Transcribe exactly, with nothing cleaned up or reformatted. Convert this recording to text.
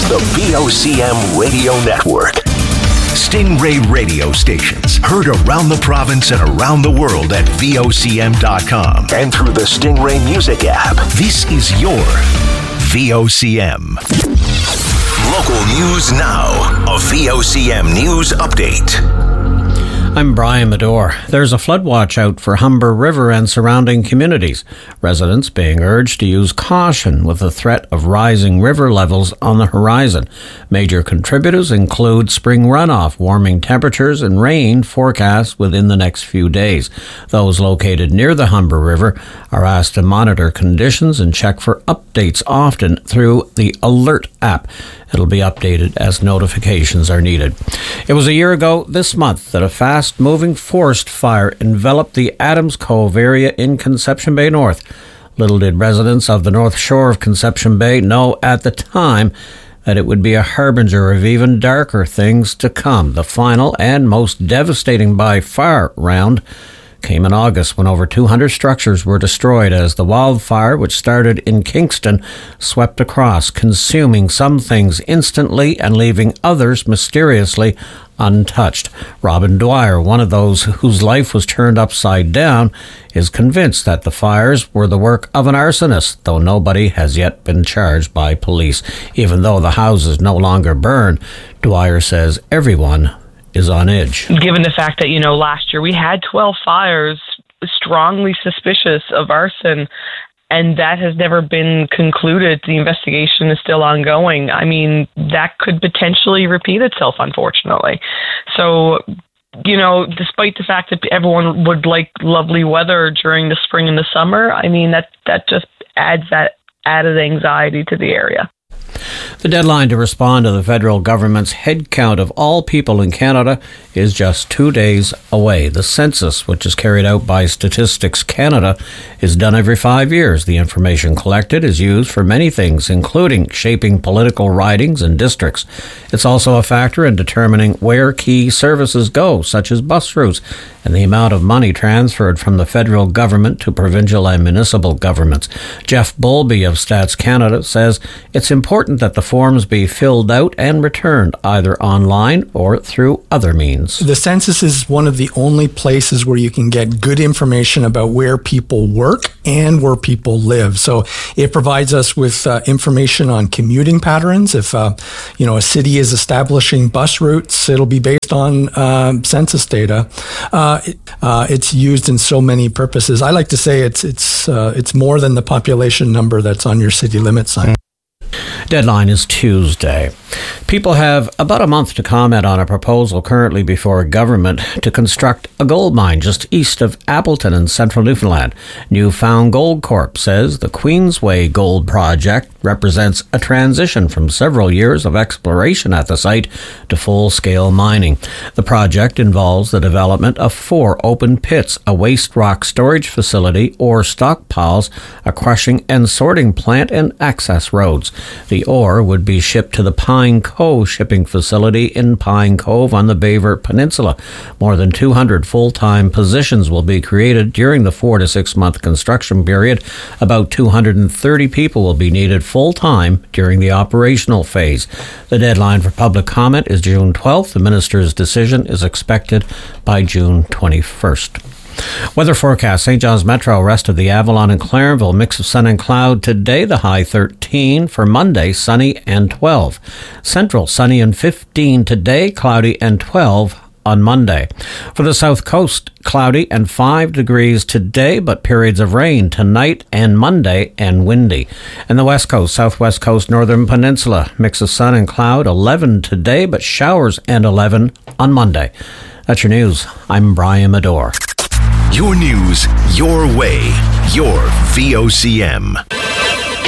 the V O C M Radio Network. Stingray radio stations heard around the province and around the world at V O C M dot com and through the Stingray Music app. This is your V O C M. Local news now. A V O C M News Update. I'm Brian Medore. There's a flood watch out for Humber River and surrounding communities. Residents being urged to use caution with the threat of rising river levels on the horizon. Major contributors include spring runoff, warming temperatures, and rain forecast within the next few days. Those located near the Humber River are asked to monitor conditions and check for updates often through the Alert app. It'll be updated as notifications are needed. It was a year ago this month that a fast-moving forest fire enveloped the Adams Cove area in Conception Bay North. Little did residents of the North Shore of Conception Bay know at the time that it would be a harbinger of even darker things to come. The final and most devastating by far round came in August when over two hundred structures were destroyed as the wildfire, which started in Kingston, swept across, consuming some things instantly and leaving others mysteriously untouched. Robin Dwyer, one of those whose life was turned upside down, is convinced that the fires were the work of an arsonist, though nobody has yet been charged by police. Even though the houses no longer burn, Dwyer says everyone is on edge. Given the fact that, you know, last year we had twelve fires strongly suspicious of arson, and that has never been concluded. The investigation is still ongoing. I mean, that could potentially repeat itself, unfortunately. So, you know, despite the fact that everyone would like lovely weather during the spring and the summer, I mean, that, that just adds that added anxiety to the area. The deadline to respond to the federal government's head count of all people in Canada is just two days away. The census, which is carried out by Statistics Canada, is done every five years. The information collected is used for many things, including shaping political ridings and districts. It's also a factor in determining where key services go, such as bus routes, and the amount of money transferred from the federal government to provincial and municipal governments. Jeff Bowlby of Stats Canada says it's important that the forms be filled out and returned either online or through other means. The census is one of the only places where you can get good information about where people work and where people live. So it provides us with uh, information on commuting patterns. If uh, you know a city is establishing bus routes, it'll be based on uh, census data. Uh, it, uh, it's used in so many purposes. I like to say it's it's uh, it's more than the population number that's on your city limit sign. Deadline is Tuesday. People have about a month to comment on a proposal currently before government to construct a gold mine just east of Appleton in central Newfoundland. Newfound Gold Corp says the Queensway Gold Project represents a transition from several years of exploration at the site to full-scale mining. The project involves the development of four open pits, a waste rock storage facility, ore stockpiles, a crushing and sorting plant, and access roads. The ore would be shipped to the Pine Cove shipping facility in Pine Cove on the Bayvert Peninsula. More than two hundred full-time positions will be created during the four to six month construction period. About two hundred thirty people will be needed full-time during the operational phase. The deadline for public comment is June twelfth. The minister's decision is expected by June twenty-first. Weather forecast: Saint John's Metro, rest of the Avalon and Clarenville, mix of sun and cloud today, the high thirteen. For Monday, sunny and twelve. Central, sunny and fifteen today, cloudy and twelve on Monday. For the South Coast, cloudy and five degrees today, but periods of rain tonight and Monday, and windy. And the West Coast, Southwest Coast, Northern Peninsula, mix of sun and cloud, eleven today, but showers and eleven on Monday. That's your news. I'm Brian Medore. Your news, your way, your V O C M.